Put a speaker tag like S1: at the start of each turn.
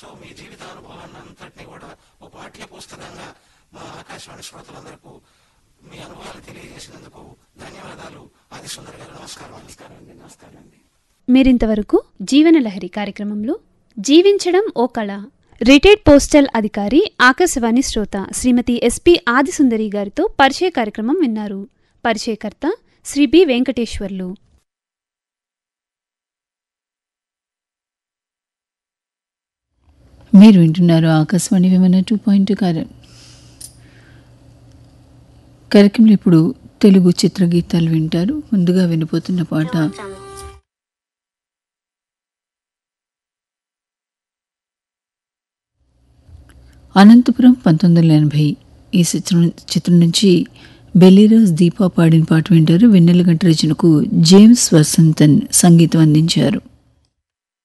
S1: So మీ జీవితానుభవాన్ని అంతటినీ కూడా ఒక పాఠ్య పుస్తకంగా మా ఆకాశవాణి శ్రోతలందరికీ మీ అనుభవాలు తెలియజేసినందుకు ధన్యవాదాలు. ఆది సుందర్ గారు నమస్కారం. నమస్కారం అండి.
S2: మీరింతవరకు జీవనలహరి కార్యక్రమంలో జీవించడం ఓ కళ, రిటైర్డ్ పోస్టల్ అధికారి, ఆకాశవాణి శ్రోత శ్రీమతి ఎస్పి ఆదిసుందరి గారితో పరిచయ కార్యక్రమం విన్నారు. పరిచయకర్త శ్రీ బి వెంకటేశ్వర్లు.
S3: మీరు వింటున్నారు ఆకాశవాణి విమన 2.2 కార్యక్రమంలో. ఇప్పుడు తెలుగు చిత్రగీతాలు వింటారు. ముందుగా వినిపోతున్న పాట అనంతపురం 1980 ఈ చిత్రం నుంచి బెల్లిరోజ్ దీపా పాడిన పాట వింటారు. వెన్నెలగంట రచనకు జేమ్స్ వసంతన్ సంగీతం అందించారు.